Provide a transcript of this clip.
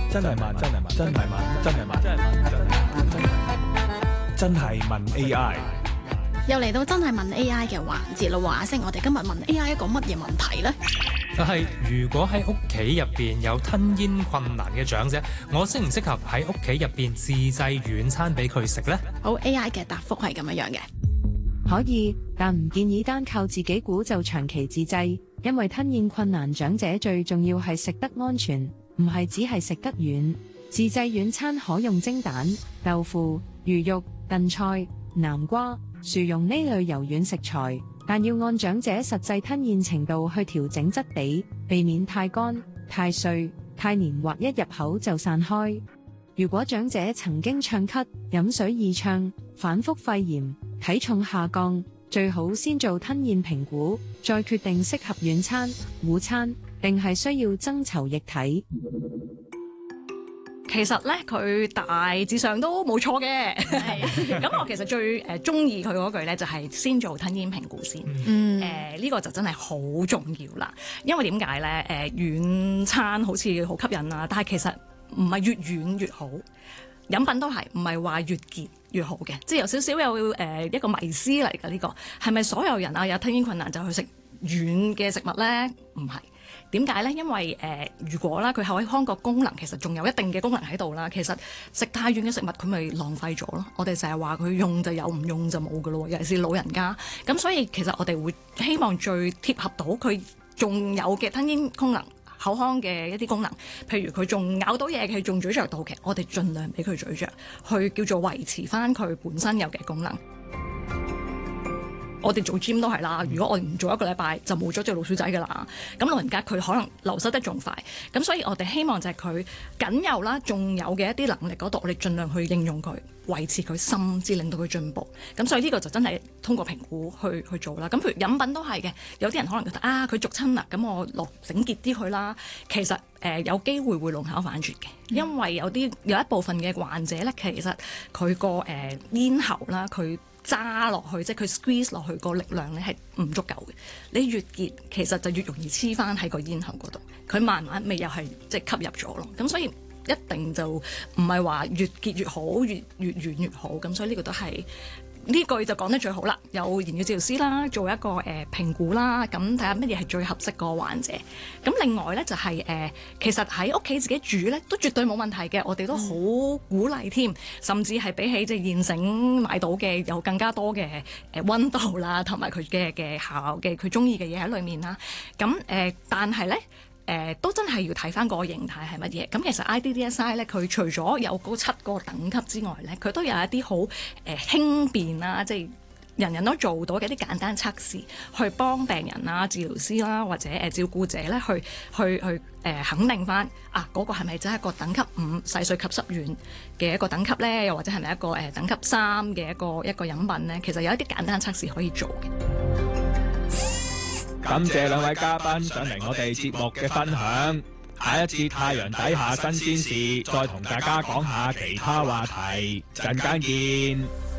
真係問，真係問，真係問，真係問，真係問，真係問 AI。 又嚟到真係問 AI 嘅環節啦，阿星，我哋今日問 AI 一個乜嘢問題呢？ 就係如果喺屋企入邊有吞嚥困難嘅長者，我適唔適合喺屋企入邊自製軟餐俾佢食呢？ 好 AI 嘅答覆係咁樣嘅， 可以，但唔建議單靠自己估就長期自製，因為吞嚥困難長者最重要係食得安全，唔係只係食得軟。自製軟餐可用蒸蛋、豆腐、魚肉、燉菜、南瓜、薯蓉呢類柔軟食材，但要按長者實際吞嚥程度去調整質地，避免太乾、太碎、太黏或一入口就散開。如果長者曾經唱咳、飲水易暢、反覆肺炎、體重下降，最好先做吞嚥評估，再決定適合軟餐、午餐，定係需要增稠液體。 其實咧，佢大致上都冇錯嘅。咁我其實最中意佢嗰句咧，就係先做吞嚥評估先。呢個就真係好重要啦。因為點解咧？軟餐好似好吸引啊，但係其實唔係越軟越好。飲品都係唔係話越結越好嘅，即係有少少有一個迷思嚟㗎。呢個係咪所有人啊有吞嚥困難就去食軟嘅食物咧？唔係。點解咧？因為如果啦，佢口腔個功能其實仲有一定嘅功能喺度啦。其實食太軟嘅食物，佢咪浪費咗咯。我哋成日話佢用就有，唔用就冇噶咯。尤其是老人家，咁所以其實我哋會希望最貼合到佢仲有嘅吞嚥功能、口腔嘅一啲功能。譬如佢仲咬到嘢，佢仲咀嚼到嘅，我哋盡量俾佢咀嚼，去叫做維持翻佢本身有嘅功能。我哋做 gym 都係啦，如果我哋唔做一個禮拜就冇咗隻老鼠仔㗎啦。咁老人家佢可能流失得仲快，咁所以我哋希望就係佢僅有啦，仲有嘅一啲能力嗰度，我哋盡量去應用佢，維持佢，甚至令到佢進步。咁所以呢個就真係通過評估去做啦。咁譬如飲品都係嘅，有啲人可能覺得啊，佢濁親啦，咁我落整潔啲佢啦。其實有機會會弄巧反拙嘅，因為有一部分嘅患者咧，其實佢個咽喉啦，佢揸落去，即係佢 squeeze 落去個力量咧係唔足夠嘅。你越結，其實就越容易黐翻喺個咽喉嗰度，佢慢慢咪又係即係吸入咗咯。咁所以一定就唔係話越結越好，越軟越好。咁所以呢個都係呢句就講得最好啦。有言語治療師啦，做一個評估啦，咁睇下乜嘢係最合適個患者。咁另外咧就係其實喺屋企自己煮咧都絕對冇問題嘅，我哋都好鼓勵添，甚至係比起即係現成買到嘅有更加多嘅溫度啦，同埋佢嘅效嘅佢中意嘅嘢喺裏面啦。咁但係咧。都真係要睇翻個形態係乜嘢。咁其實 IDDSI 咧，佢除咗有嗰7個等級之外咧，佢都有一啲好輕便啦，即係人人都做到嘅一啲簡單測試，去幫病人啦、治療師啦或者照顧者咧去肯定翻嗰個係咪真係一個等級5細碎及濕軟嘅一個等級咧？又或者係咪一個等級3嘅一個飲品咧？其實有一啲簡單測試可以做嘅。 感謝兩位嘉賓上嚟我哋節目嘅分享，下一節太陽底下新鮮事，再同大家講下其他話題，陣間見。